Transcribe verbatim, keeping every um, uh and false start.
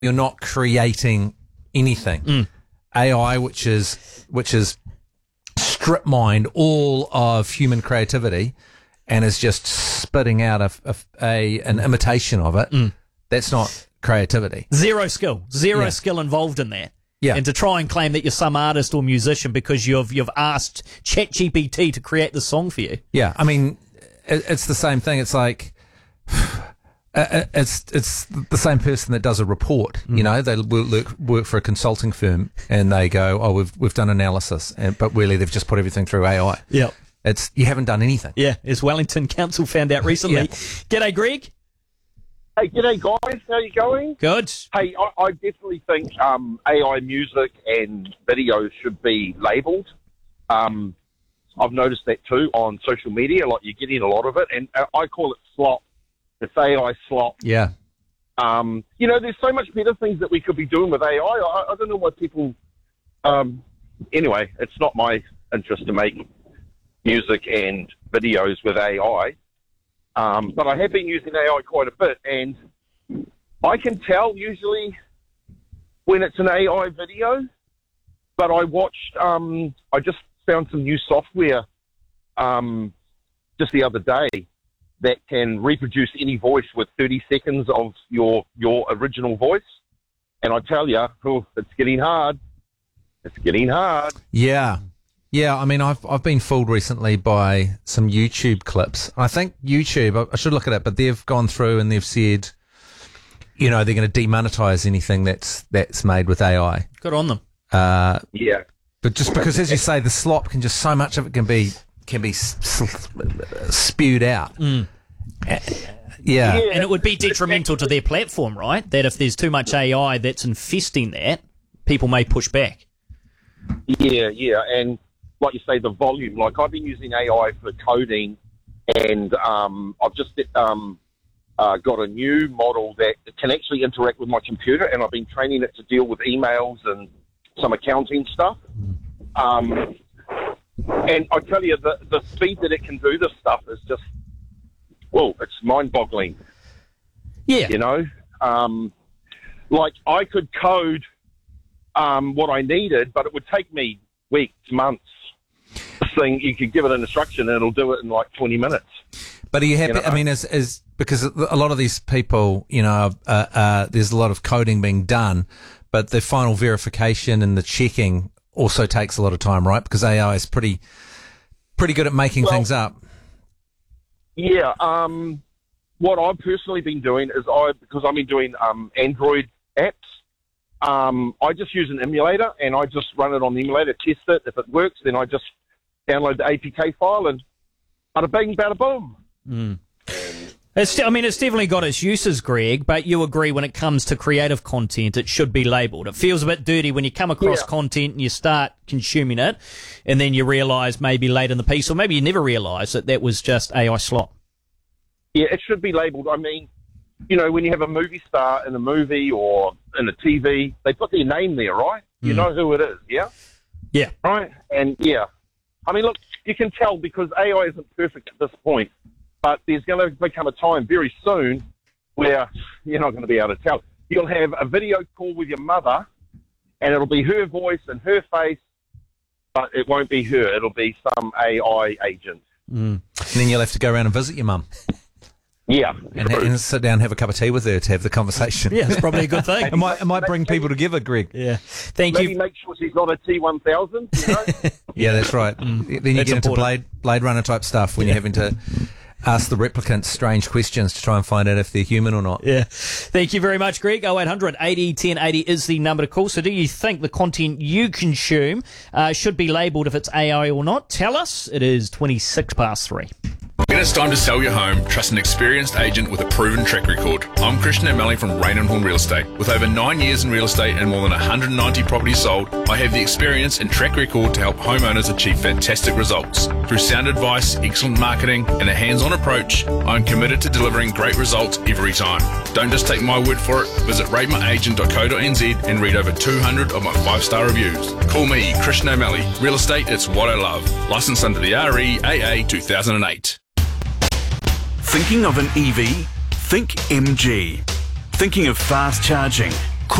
you're not creating anything. Mm. A I, which is which is strip mined all of human creativity and is just spitting out a, a, a an imitation of it. Mm. That's not creativity. Zero skill, zero Yeah. skill involved in that. Yeah. And to try and claim that you're some artist or musician because you've you've asked ChatGPT to create the song for you. Yeah, I mean, it, it's the same thing. It's like uh, it's it's the same person that does a report. Mm. You know, they work, work for a consulting firm and they go, "Oh, we've we've done analysis," and, but really they've just put everything through A I. Yeah. It's you haven't done anything. Yeah, as Wellington Council found out recently. Yeah. G'day, Greg. Hey, g'day guys, how you going? Good. Hey, I, I definitely think um, A I music and videos should be labelled. Um, I've noticed that too on social media, like you're getting a lot of it, and uh, I call it slop. It's A I slop. Yeah. Um, you know, there's so much better things that we could be doing with A I. I, I don't know why people... Um, anyway, it's not my interest to make music and videos with A I. Um, but I have been using A I quite a bit, and I can tell usually when it's an A I video. But I watched, um, I just found some new software um, just the other day that can reproduce any voice with thirty seconds of your your original voice. And I tell you, oh, it's getting hard. It's getting hard. Yeah. Yeah, I mean, I've I've been fooled recently by some YouTube clips. I think YouTube, I, I should look at it, but they've gone through and they've said, you know, they're going to demonetize anything that's that's made with A I. Good on them. Uh, Yeah. but just because, as you say, the slop can just so much of it can be can be s- s- spewed out. Mm. Uh, yeah. Yeah. And it would be detrimental to their platform, right? That if there's too much A I that's infesting that, people may push back. Yeah, yeah, and like you say, the volume. Like I've been using A I for coding, and um, I've just um, uh, got a new model that can actually interact with my computer, and I've been training it to deal with emails and some accounting stuff. Um, and I tell you, the the speed that it can do this stuff is just, well, it's mind-boggling. Yeah. You know, um, like I could code um, what I needed, but it would take me weeks, months. This thing, you could give it an instruction and it'll do it in like twenty minutes. But are you happy? You know? I mean, is, is because a lot of these people, you know, uh, uh, there's a lot of coding being done, but the final verification and the checking also takes a lot of time, right? Because A I is pretty, pretty good at making Well, things up. Yeah. Um, what I've personally been doing is I, because I've been doing um, Android apps, um, I just use an emulator and I just run it on the emulator, test it. If it works, then I just download the A P K file and bada bing, bada boom. Mm. It's, I mean, it's definitely got its uses, Greg, but you agree when it comes to creative content, it should be labelled. It feels a bit dirty when you come across Yeah. content and you start consuming it, and then you realise maybe late in the piece, or maybe you never realise that that was just A I slop. Yeah, it should be labelled. I mean, you know, when you have a movie star in a movie or in a T V, they put their name there, right? You Mm. know who it is, yeah? Yeah. Right? And, yeah. I mean, look, you can tell because A I isn't perfect at this point, but there's going to become a time very soon where you're not going to be able to tell. You'll have a video call with your mother, and it'll be her voice and her face, but it won't be her. It'll be some A I agent. Mm. And then you'll have to go around and visit your mum Yeah. and, and sit down and have a cup of tea with her to have the conversation. Yeah, it's probably a good thing. It might, it might bring people together, Greg. Yeah. Thank Maybe you. make sure she's not a T one thousand, you know? Yeah, that's right. Then you That's get into important. Blade Blade Runner type stuff when you're having to ask the replicants strange questions to try and find out if they're human or not. Yeah. Thank you very much, Greg. oh eight hundred eighty ten eighty is the number to call. So do you think the content you consume uh, should be labelled if it's A I or not? Tell us. It is twenty-six past three. When it's time to sell your home, trust an experienced agent with a proven track record. I'm Christian O'Malley from Rain and Horn Real Estate. With over nine years in real estate and more than one hundred ninety properties sold, I have the experience and track record to help homeowners achieve fantastic results. Through sound advice, excellent marketing, and a hands-on approach, I'm committed to delivering great results every time. Don't just take my word for it. Visit rate my agent dot co dot n z and read over two hundred of my five-star reviews. Call me, Christian O'Malley. Real estate, it's what I love. Licensed under the R E A A two thousand eight. Thinking of an E V? Think M G. Thinking of fast charging?